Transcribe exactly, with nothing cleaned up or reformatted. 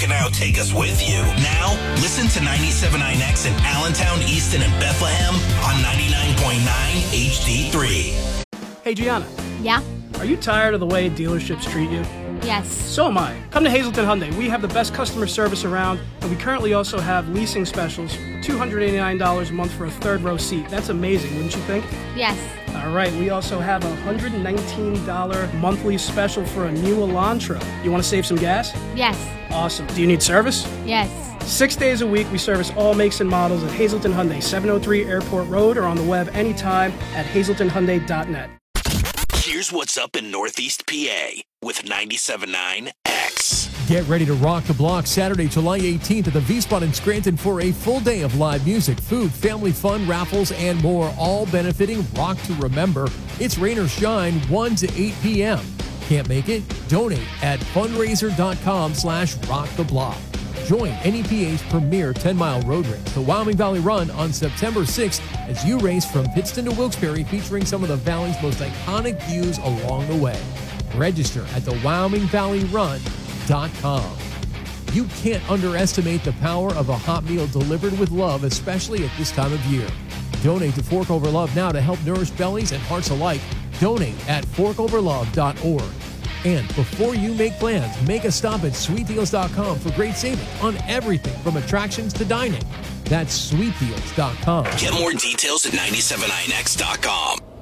now take us with you. Now, listen to ninety-seven point nine X in Allentown, Easton, and Bethlehem on ninety-nine point nine H D three. Hey, Gianna. Yeah? Are you tired of the way dealerships treat you? Yes. So am I. Come to Hazleton Hyundai. We have the best customer service around, and we currently also have leasing specials, two hundred eighty-nine dollars a month for a third row seat. That's amazing, wouldn't you think? Yes. All right, we also have a one hundred nineteen dollars monthly special for a new Elantra. You want to save some gas? Yes. Awesome. Do you need service? Yes. Six days a week, we service all makes and models at Hazleton Hyundai, seven oh three Airport Road, or on the web anytime at hazleton hyundai dot net. Here's what's up in Northeast P A with ninety-seven point nine X. Get ready to rock the block Saturday, July eighteenth at the V-Spot in Scranton for a full day of live music, food, family fun, raffles, and more, all benefiting Rock to Remember. It's rain or shine, one to eight p.m. Can't make it? Donate at fundraiser.com slash rock the block. Join N E P A's premier ten-mile road race, the Wyoming Valley Run, on September sixth as you race from Pittston to Wilkes-Barre, featuring some of the Valley's most iconic views along the way. Register at the wyoming valley run dot com. You can't underestimate the power of a hot meal delivered with love, especially at this time of year. Donate to Fork Over Love now to help nourish bellies and hearts alike. Donate at fork over love dot org. And before you make plans, make a stop at sweet deals dot com for great savings on everything from attractions to dining. That's sweet deals dot com. Get more details at ninety-seven point nine X dot com.